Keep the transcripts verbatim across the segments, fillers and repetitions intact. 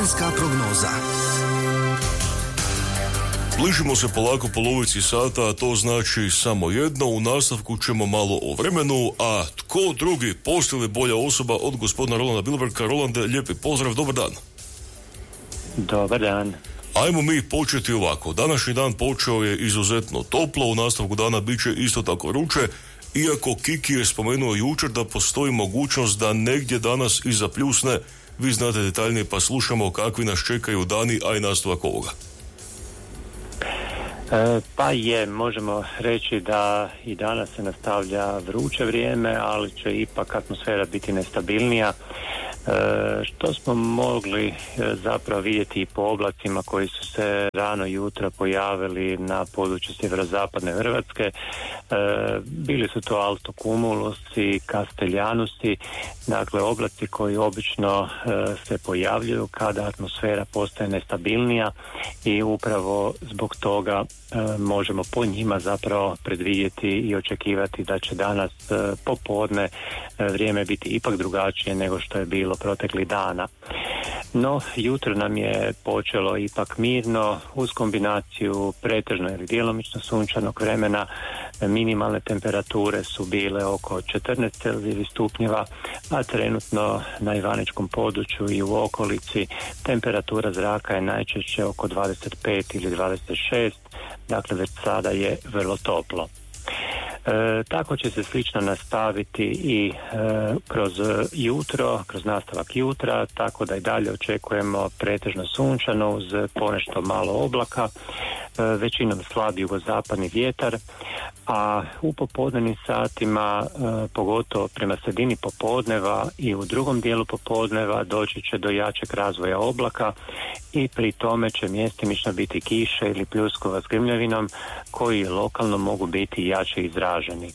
Vremenska prognoza. Bližimo se polako polovici sata, a to znači samo jedno. U nastavku ćemo malo o vremenu, a tko drugi postali bolja osoba od gospodina Rolanda Bilberka. Rolande, lijepi pozdrav, dobar dan. Dobar dan. Ajmo mi početi ovako. Današnji dan počeo je izuzetno toplo, u nastavku dana bit će isto tako vruće, iako Kiki je spomenuo jučer da postoji mogućnost da negdje danas i zapljusne. Vi znate detaljnije, pa slušamo kakvi nas čekaju dani, a i nastavak ovoga. E, pa je, možemo reći da i danas se nastavlja vruće vrijeme, ali će ipak atmosfera biti nestabilnija. E, što smo mogli e, zapravo vidjeti i po oblacima koji su se rano jutro pojavili na području sjeverozapadne Hrvatske. E, bili su to altocumulusi, castellanusi, dakle oblaci koji obično e, se pojavljuju kada atmosfera postaje nestabilnija i upravo zbog toga e, možemo po njima zapravo predvidjeti i očekivati da će danas e, popodne e, vrijeme biti ipak drugačije nego što je bilo proteklih dana. No, jutro nam je počelo ipak mirno, uz kombinaciju pretežno ili djelomično sunčanog vremena. Minimalne temperature su bile oko četrnaest Celzijevih stupnjeva, a trenutno na Ivaničkom području i u okolici temperatura zraka je najčešće oko dvadeset pet ili dvadeset šest, dakle već sada je vrlo toplo. E, tako će se slično nastaviti i e, kroz jutro, kroz nastavak jutra, tako da i dalje očekujemo pretežno sunčano uz ponešto malo oblaka, e, većinom slab jugozapadni vjetar, a u popodnevnim satima, e, pogotovo prema sredini popodneva i u drugom dijelu popodneva doći će do jačeg razvoja oblaka i pri tome će mjestimično biti kiše ili pljuskova s grmljavinom koji lokalno mogu biti jače izraženi.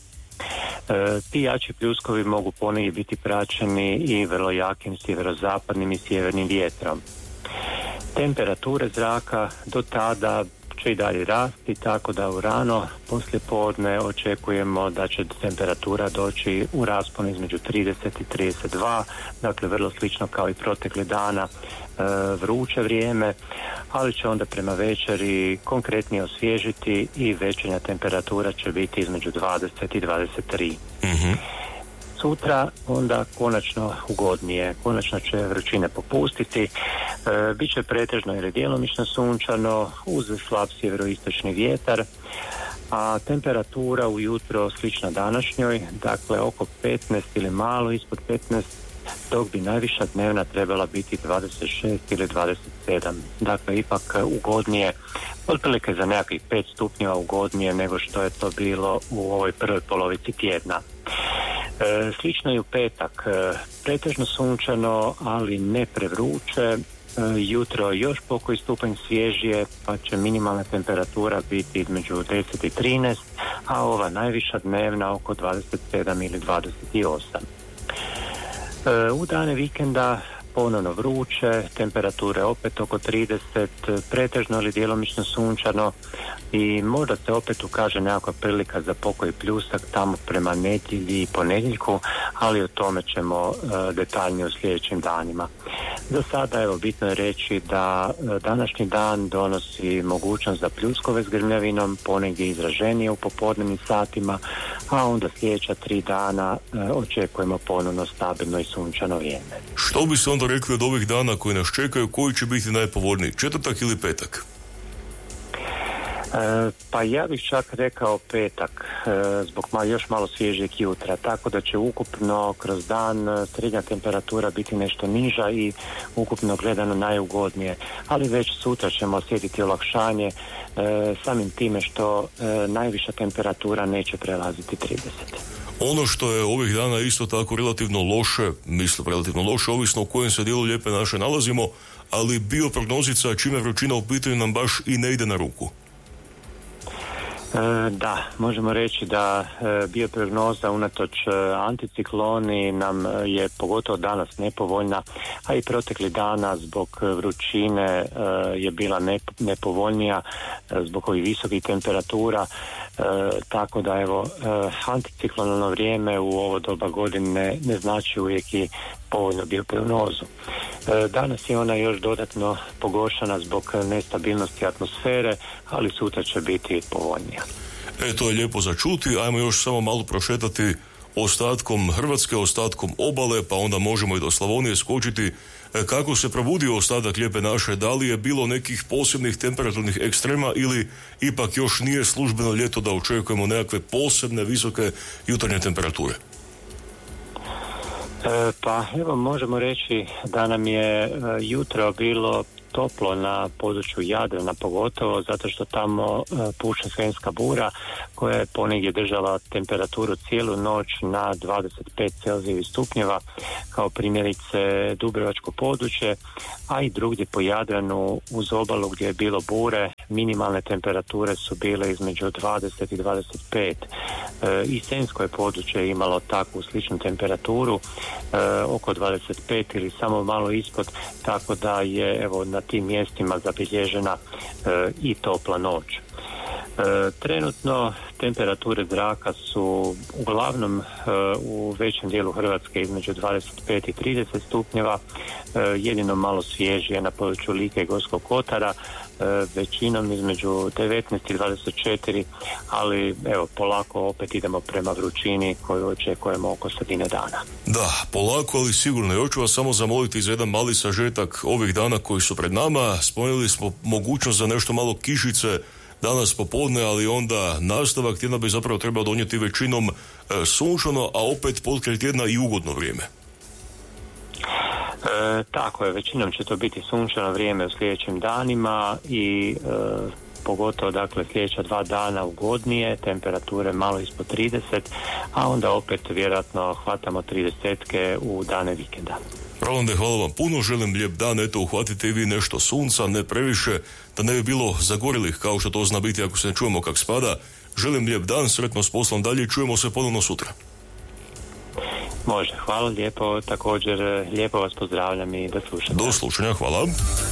E, ti jači pljuskovi mogu ponegdje biti praćeni i vrlo jakim sjeverozapadnim i sjevernim vjetrom. Temperature zraka do tada će i dalje rasti, tako da u rano poslijepodne očekujemo da će temperatura doći u raspon između trideset i trideset dva, dakle vrlo slično kao i protekle dana, e, vruće vrijeme, ali će onda prema večeri konkretnije osvježiti i večernja temperatura će biti između dvadeset i dvadeset tri. Mm-hmm. Sutra onda konačno ugodnije, konačno će vrućine popustiti, e, bit će pretežno ili djelomično sunčano uz slab sjeveroistočni vjetar, a temperatura ujutro slična današnjoj, dakle oko petnaest ili malo ispod petnaest, dok bi najviša dnevna trebala biti dvadeset šest ili dvadeset sedam, dakle ipak ugodnije, otprilike za nekakvih pet stupnjeva ugodnije nego što je to bilo u ovoj prvoj polovici tjedna. E, slično je u petak, e, pretežno sunčano, ali ne prevruće, e, jutro još pokoji stupanj svježije, pa će minimalna temperatura biti između deset i trinaest, a ova najviša dnevna oko dvadeset sedam ili dvadeset osam. E, u dane vikenda ponovno vruće, temperature opet oko trideset, pretežno ili djelomično sunčano i možda se opet ukaže nekakva prilika za pokoj pljusak tamo prema nedjelji i ponedjeljku, ali o tome ćemo e, detaljnije u sljedećim danima. Za sada evo bitno je reći da e, današnji dan donosi mogućnost za pljuskove s grmljavinom, ponegdje izraženije u popodnevnim satima, a onda sljedeća tri dana e, očekujemo ponovno stabilno i sunčano vrijeme. Što bi se onda rekli od ovih dana koji nas čekaju, koji će biti najpovoljniji, četvrtak ili petak? E, pa ja bih čak rekao petak, e, zbog malo, još malo svježijeg jutra, tako da će ukupno kroz dan srednja temperatura biti nešto niža i ukupno gledano najugodnije, ali već sutra ćemo osjetiti olakšanje e, samim time što e, najviša temperatura neće prelaziti trideset. Ono što je ovih dana isto tako relativno loše, mislim relativno loše, ovisno u kojem se dijelu Lijepe naše nalazimo, ali bioprognozica čime vrućina u pitanju nam baš i ne ide na ruku. E, da, možemo reći da e, bioprognoza unatoč e, anticikloni nam je pogotovo danas nepovoljna, a i protekli dana zbog vrućine e, je bila nep, nepovoljnija e, zbog ovih visokih temperatura, e, tako da evo e, anticiklonalno vrijeme u ovo doba godine ne znači uvijek i povoljnu bioprognozu. Danas je ona još dodatno pogoršana zbog nestabilnosti atmosfere, ali sutra će biti povoljnija. E, to je lijepo za čuti. Ajmo još samo malo prošetati ostatkom Hrvatske, ostatkom obale, pa onda možemo i do Slavonije skočiti. E, kako se probudio ostatak lijepe naše? Da li je bilo nekih posebnih temperaturnih ekstrema ili ipak još nije službeno ljeto da očekujemo nekakve posebne visoke jutarnje temperature? E, pa evo možemo reći da nam je e, jutro bilo toplo na području Jadrana, pogotovo zato što tamo e, puše svenska bura koja je ponegdje držala temperaturu cijelu noć na dvadeset pet celzijevih stupnjeva, kao primjerice Dubrovačko područje, a i drugdje po Jadranu uz obalu gdje je bilo bure minimalne temperature su bile između dvadeset i dvadeset pet. E, I Senjsko je područje imalo takvu sličnu temperaturu e, oko dvadeset pet ili samo malo ispod, tako da je evo na tim mjestima zabilježena e, i topla noć. E, trenutno temperature zraka su uglavnom e, u većem dijelu Hrvatske između dvadeset pet i trideset stupnjeva, e, jedino malo svježije na području Like i Gorskog kotara, e, većinom između devetnaest i dvadeset četiri, ali evo polako opet idemo prema vrućini koju očekujemo oko sredine dana. Da, polako, ali sigurno. Još ću vas samo zamoliti za jedan mali sažetak ovih dana koji su pred nama. Spomenuli smo mogućnost za nešto malo kišice danas popodne, ali onda nastavak tjedna bi zapravo trebao donijeti većinom e, sunčano, a opet potkraj tjedna i ugodno vrijeme. E, tako je, većinom će to biti sunčano vrijeme u sljedećim danima i e, pogotovo dakle sljedeća dva dana ugodnije, temperature malo ispod trideset, a onda opet vjerojatno hvatamo tridesetke u dane vikenda. Rolande, hvala vam puno, želim lijep dan, eto uhvatite i vi nešto sunca, ne previše, da ne bi bilo zagorjelih kao što to zna biti ako se ne čujemo kak spada. Želim lijep dan, sretno s poslom dalje i čujemo se ponovno sutra. Može, hvala lijepo, također lijepo vas pozdravljam i do slušanja. Do slušanja, hvala.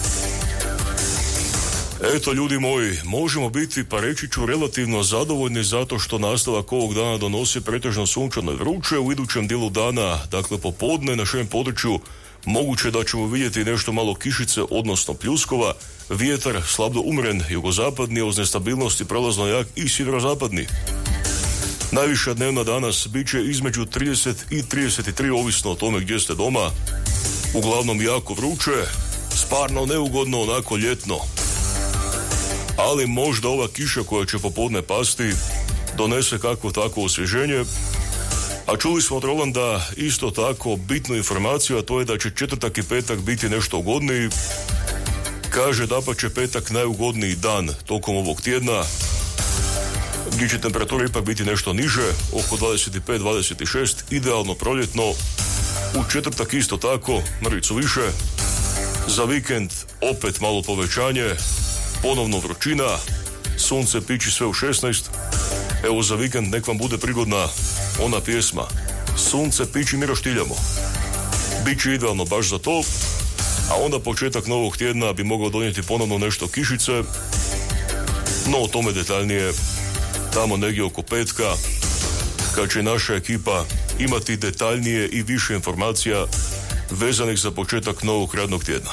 Eto ljudi moji, možemo biti, pa reći ću, relativno zadovoljni zato što nastavak ovog dana donosi pretežno sunčano i vruće. U idućem dijelu dana, dakle popodne, na šem području moguće da ćemo vidjeti nešto malo kišice, odnosno pljuskova, vjetar slabo umren, jugozapadni, uz nestabilnosti prolazno jak i sjeverozapadni. Najviša dnevna danas bit će između trideset i trideset tri, ovisno o tome gdje ste doma. Uglavnom jako vruće, stvarno neugodno, onako ljetno. Ali možda ova kiša koja će popodne pasti donese kakvo takvo osvježenje. A čuli smo od Rolanda isto tako bitnu informaciju, a to je da će četvrtak i petak biti nešto ugodniji. Kaže da pa će petak najugodniji dan tokom ovog tjedna, gdje će temperatura ipak biti nešto niže, oko dvadeset pet dvadeset šest, idealno proljetno. U četvrtak isto tako, mrvicu više. Za vikend opet malo povećanje, ponovno vrućina, sunce piči sve u šesnaest. Evo za vikend nek vam bude prigodna ona pjesma Sunce piči mi roštiljamo. Biće idealno baš za to, a onda početak novog tjedna bi mogao donijeti ponovno nešto kišice, no o tome detaljnije tamo negdje oko petka, kad će naša ekipa imati detaljnije i više informacija vezanih za početak novog radnog tjedna.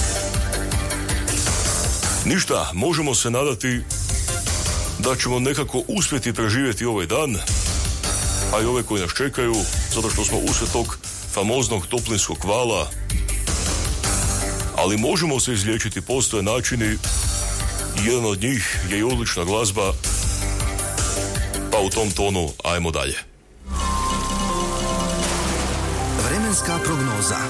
Ništa, možemo se nadati da ćemo nekako uspjeti preživjeti ovaj dan, a i ove koji nas čekaju, zato što smo usred tog famoznog toplinskog vala, ali možemo se izliječiti, postoje načini, jedan od njih je i odlična glazba, pa u tom tonu ajmo dalje. Vremenska prognoza.